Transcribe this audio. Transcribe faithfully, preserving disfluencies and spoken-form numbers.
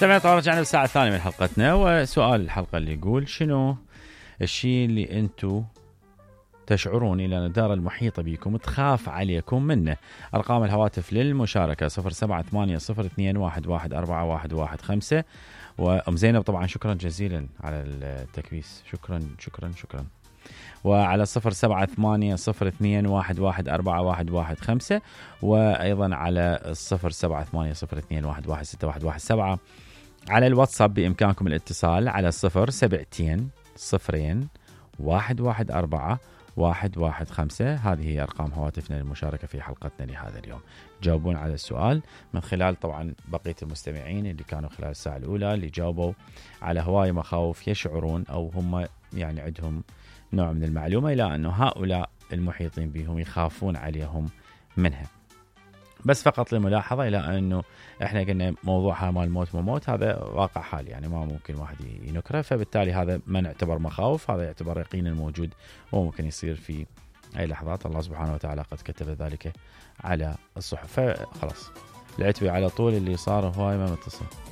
سمعنا طبعا رجعنا بالساعة الثانية من حلقتنا، وسؤال الحلقة اللي يقول شنو الشيء اللي انتو تشعرون إلى أن الدار المحيطة بكم تخاف عليكم منه. أرقام الهواتف للمشاركة صفر سبعة ثمانية صفر اثنين واحد واحد أربعة واحد واحد خمسة. وأم زينب طبعا شكرا جزيلا على التكبيس، شكرا شكرا شكرا. وعلى صفر سبعة ثمانية صفر اثنين واحد واحد أربعة واحد واحد خمسة، وأيضا على الصفر سبعة ثمانية صفر اثنين واحد واحد ستة واحد واحد سبعة. على الواتساب بإمكانكم الاتصال على صفر سبعتين صفرين واحد واحد أربعة واحد واحد خمسة. هذه هي أرقام هواتفنا للمشاركة في حلقتنا لهذا اليوم. جاوبون على السؤال من خلال طبعا بقية المستمعين اللي كانوا خلال الساعة الأولى اللي جاوبوا على هواي مخاوف يشعرون أو هم يعني عندهم نوع من المعلومة إلى أنه هؤلاء المحيطين بهم يخافون عليهم منها. بس فقط للملاحظة إلى أنه إحنا قلنا موضوعها مال الموت وموت هذا واقع حال، يعني ما ممكن واحد ينكره، فبالتالي هذا ما نعتبر مخاوف، هذا يعتبر يقين الموجود وممكن يصير في أي لحظات. الله سبحانه وتعالى قد كتب ذلك على الصحف. فخلاص العتبي على طول اللي صار هواي ما متصل.